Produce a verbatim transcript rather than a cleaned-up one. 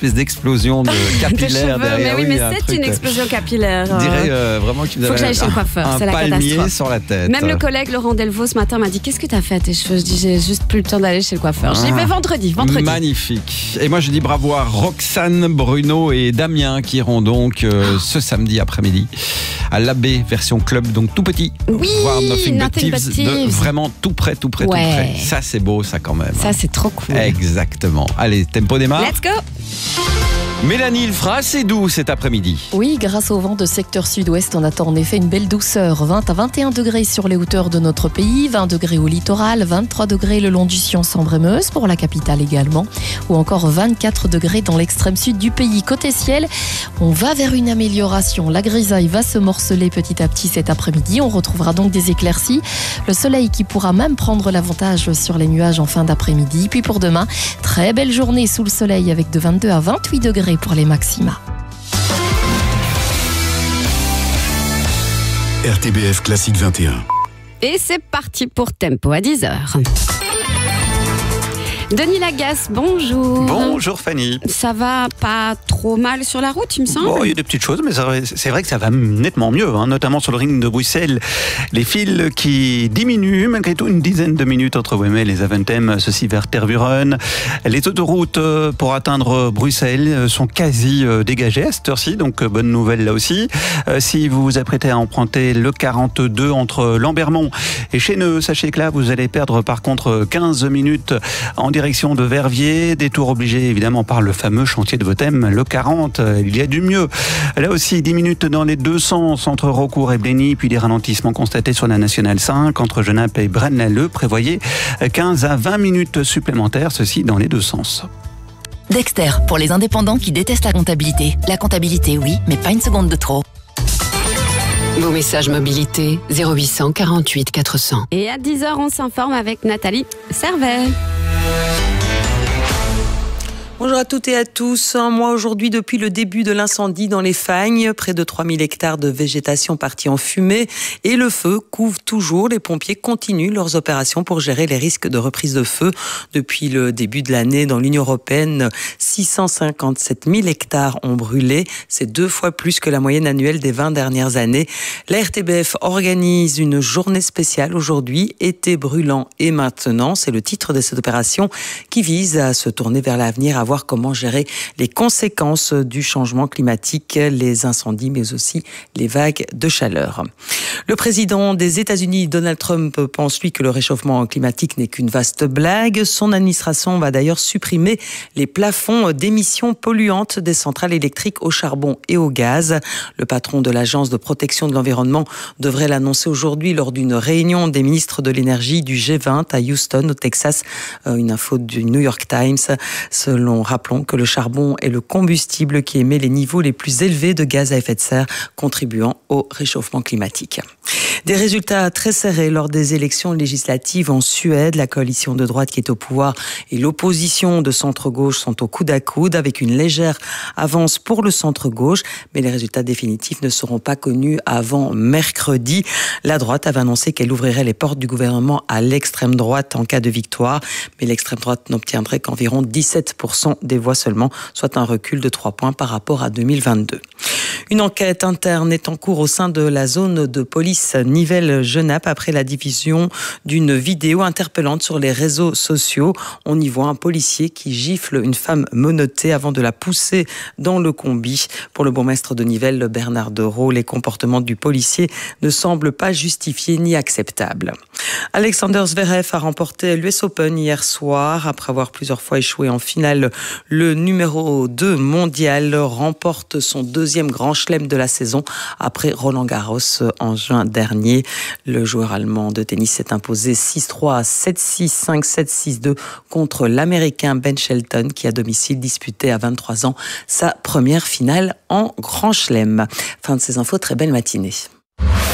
espèce d'explosion de capillaire de derrière. Mais oui, mais un c'est truc, une explosion capillaire. Je dirais euh, vraiment qu'il Faut que j'aille chez le coiffeur, un c'est la palmier catastrophe. sur la tête. Même le collègue Laurent Delvaux ce matin m'a dit qu'est-ce que t'as fait à tes cheveux? Je dis j'ai juste plus le temps d'aller chez le coiffeur. Ah. J'y vais vendredi, vendredi. Magnifique. Et moi je dis bravo à Roxane, Bruno et Damien qui iront donc euh, ce samedi après-midi à l'Abbé version club, donc tout petit. Oui, voir Nothing, Nothing But But Thieves, de Thieves. vraiment tout près, tout près, Ouais. tout près. Ça c'est beau ça quand même. Ça c'est trop cool. Exactement. Allez, tempo démarre. Let's go. Mélanie, il fera assez doux cet après-midi. Oui, grâce au vent de secteur sud-ouest, on attend en effet une belle douceur. vingt à vingt et un degrés sur les hauteurs de notre pays, vingt degrés au littoral, vingt-trois degrés le long du Sion-Sambre-et-Meuse pour la capitale également, ou encore vingt-quatre degrés dans l'extrême sud du pays. Côté ciel, on va vers une amélioration. La grisaille va se morceler petit à petit cet après-midi. On retrouvera donc des éclaircies. Le soleil qui pourra même prendre l'avantage sur les nuages en fin d'après-midi. Puis pour demain, très belle journée sous le soleil avec de vingt-deux à vingt-huit degrés pour les maxima. R T B F Classique vingt et un. Et c'est parti pour Tempo à dix heures. Denis Lagasse, bonjour. Bonjour Fanny. Ça va pas trop mal sur la route, il me semble? Bon, il y a des petites choses, mais c'est vrai que ça va nettement mieux, hein, notamment sur le ring de Bruxelles. Les files qui diminuent, malgré tout, une dizaine de minutes entre Wemmel et Zaventem, ceci vers Tervuren. Les autoroutes pour atteindre Bruxelles sont quasi dégagées à cette heure-ci, donc bonne nouvelle là aussi. Si vous vous apprêtez à emprunter le quarante-deux entre Lambermont et Chéneux, sachez que là, vous allez perdre par contre quinze minutes en direction de Verviers, détour obligé évidemment par le fameux chantier de Bothème, le quarante, il y a du mieux. Là aussi, dix minutes dans les deux sens entre Raucourt et Blény, puis des ralentissements constatés sur la Nationale cinq, entre Genappe et Braine-l'Alleud, prévoyez quinze à vingt minutes supplémentaires, ceci dans les deux sens. Dexter, pour les indépendants qui détestent la comptabilité. La comptabilité, oui, mais pas une seconde de trop. Vos messages mobilité zéro huit cent quarante-huit quatre cents. Et à dix heures, on s'informe avec Nathalie Servet. Bonjour à toutes et à tous. Un mois aujourd'hui depuis le début de l'incendie dans les Fagnes. Près de trois mille hectares de végétation partis en fumée et le feu couvre toujours. Les pompiers continuent leurs opérations pour gérer les risques de reprise de feu. Depuis le début de l'année, dans l'Union européenne, six cent cinquante-sept mille hectares ont brûlé. C'est deux fois plus que la moyenne annuelle des vingt dernières années. La R T B F organise une journée spéciale aujourd'hui, Été brûlant et maintenant. C'est le titre de cette opération qui vise à se tourner vers l'avenir, à voir comment gérer les conséquences du changement climatique, les incendies, mais aussi les vagues de chaleur. Le président des États-Unis, Donald Trump, pense lui que le réchauffement climatique n'est qu'une vaste blague. Son administration va d'ailleurs supprimer les plafonds d'émissions polluantes des centrales électriques au charbon et au gaz. Le patron de l'Agence de protection de l'environnement devrait l'annoncer aujourd'hui lors d'une réunion des ministres de l'énergie du G vingt à Houston, au Texas. Une info du New York Times. Selon Rappelons que le charbon est le combustible qui émet les niveaux les plus élevés de gaz à effet de serre, contribuant au réchauffement climatique. Des résultats très serrés lors des élections législatives en Suède. La coalition de droite qui est au pouvoir et l'opposition de centre-gauche sont au coude à coude avec une légère avance pour le centre-gauche. Mais les résultats définitifs ne seront pas connus avant mercredi. La droite avait annoncé qu'elle ouvrirait les portes du gouvernement à l'extrême droite en cas de victoire. Mais l'extrême droite n'obtiendrait qu'environ dix-sept pour cent des voix seulement, soit un recul de trois points par rapport à deux mille vingt-deux. Une enquête interne est en cours au sein de la zone de police Nivelles-Genappe après la diffusion d'une vidéo interpellante sur les réseaux sociaux. On y voit un policier qui gifle une femme menottée avant de la pousser dans le combi. Pour le bourgmestre de Nivelles, Bernard Dereau, les comportements du policier ne semblent pas justifiés ni acceptables. Alexander Zverev a remporté l'U S Open hier soir. Après avoir plusieurs fois échoué en finale, le numéro deux mondial remporte son deuxième grand chelem de la saison après Roland Garros en juin dernier. Le joueur allemand de tennis s'est imposé six trois, sept six, cinq sept, six deux contre l'Américain Ben Shelton qui à domicile disputait à vingt-trois ans sa première finale en grand chelem. Fin de ces infos, très belle matinée.